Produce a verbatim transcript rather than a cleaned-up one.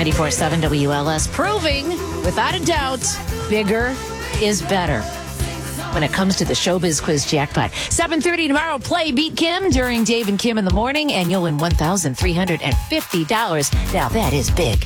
ninety-four point seven W L S, proving, without a doubt, bigger is better when it comes to the Showbiz Quiz Jackpot. seven thirty tomorrow, play Beat Kim during Dave and Kim in the morning, and you'll win one thousand three hundred fifty dollars. Now, that is big.